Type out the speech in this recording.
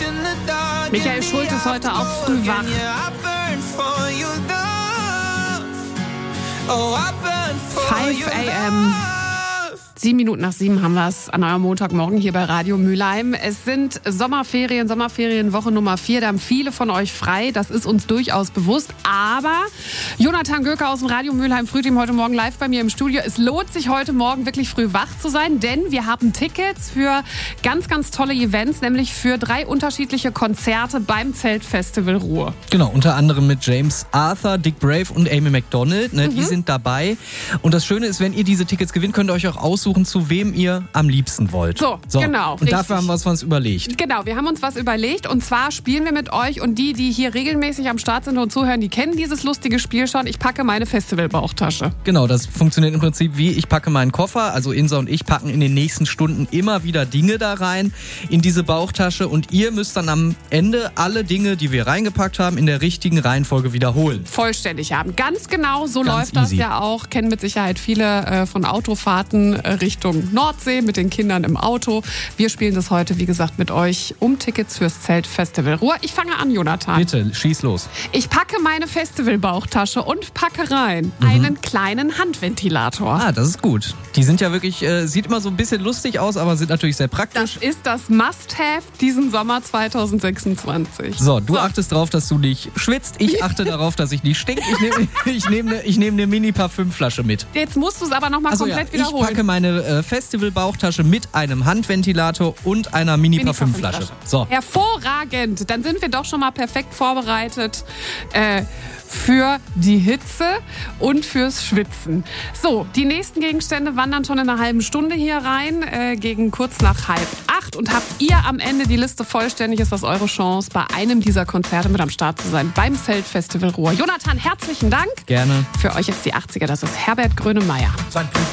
Michael Schulz ist heute auch früh wach. 5 a.m. 7 Minuten nach 7 haben wir es an eurem Montagmorgen hier bei Radio Mülheim. Es sind Sommerferien, Woche Nummer 4. Da haben viele von euch frei. Das ist uns durchaus bewusst. Aber Jonathan Göke aus dem Radio Mülheim Frühteam heute Morgen live bei mir im Studio. Es lohnt sich heute Morgen wirklich früh wach zu sein, denn wir haben Tickets für ganz, ganz tolle Events, nämlich für 3 unterschiedliche Konzerte beim Zeltfestival Ruhr. Genau, unter anderem mit James Arthur, Dick Brave und Amy Macdonald. Die sind dabei. Und das Schöne ist, wenn ihr diese Tickets gewinnt, könnt ihr euch auch aussuchen, zu wem ihr am liebsten wollt. So, genau. Und dafür haben wir uns was überlegt. Genau, wir haben uns was überlegt. Und zwar spielen wir mit euch. Und die hier regelmäßig am Start sind und zuhören, die kennen dieses lustige Spiel schon. Ich packe meine Festivalbauchtasche. Genau, das funktioniert im Prinzip wie, ich packe meinen Koffer. Also Insa und ich packen in den nächsten Stunden immer wieder Dinge da rein in diese Bauchtasche. Und ihr müsst dann am Ende alle Dinge, die wir reingepackt haben, in der richtigen Reihenfolge wiederholen. Vollständig haben. Ganz genau, so Ganz läuft das easy. ja auch. Kennen mit Sicherheit viele von Autofahrten Richtung Nordsee mit den Kindern im Auto. Wir spielen das heute, wie gesagt, mit euch um Tickets fürs Zeltfestival Ruhr. Ich fange an, Jonathan. Bitte, schieß los. Ich packe meine Festivalbauchtasche und packe rein einen kleinen Handventilator. Ah, das ist gut. Die sind ja wirklich, sieht immer so ein bisschen lustig aus, aber sind natürlich sehr praktisch. Das ist das Must-Have diesen Sommer 2026. So, du achtest darauf, dass du nicht schwitzt. Ich achte darauf, dass ich nicht stink. Ich nehme eine Mini-Parfümflasche mit. Jetzt musst du es aber nochmal komplett wiederholen. Ich packe meine Festivalbauchtasche mit einem Handventilator und einer Mini-Parfümflasche. So. Hervorragend. Dann sind wir doch schon mal perfekt vorbereitet für die Hitze und fürs Schwitzen. So, die nächsten Gegenstände wandern schon in einer halben Stunde hier rein, gegen kurz nach 7:30. Und habt ihr am Ende die Liste vollständig, ist das eure Chance, bei einem dieser Konzerte mit am Start zu sein, beim Zeltfestival Ruhr. Jonathan, herzlichen Dank. Gerne. Für euch jetzt die 80er, das ist Herbert Grönemeyer.